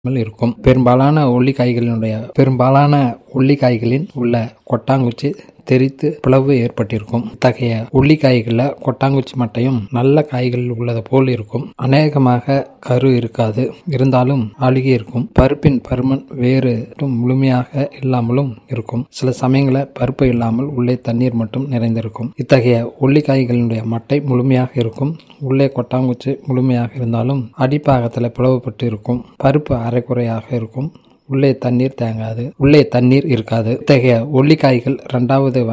இருக்கும். பெரும்பாலான உள்ளிக்காய்களில் உள்ள கொட்டாங்குச்சி தெறித்து பிளவு ஏற்பட்டிருக்கும். இத்தகைய உள்ளிக்காய்களில் கொட்டாங்குச்சி மட்டையும் நல்ல காய்களில் உள்ளது போல் இருக்கும். அநேகமாக கரு இருக்காது, இருந்தாலும் அழுகி இருக்கும். பருப்பின் பருமன் வேறு முழுமையாக இல்லாமலும் இருக்கும். சில சமயங்களில் பருப்பு இல்லாமல் உள்ளே தண்ணீர் மட்டும் நிறைந்திருக்கும். இத்தகைய உள்ளிக்காய்களுடைய மட்டை முழுமையாக இருக்கும். உள்ளே கொட்டாங்குச்சி முழுமையாக இருந்தாலும் அடிப்பாகத்தில் பிளவுபட்டு இருக்கும். பருப்பு அரைக்குறையாக இருக்கும். உள்ளே தண்ணீர் இருக்காது. இத்தகைய உள்ளிக்காய்கள் இரண்டாவது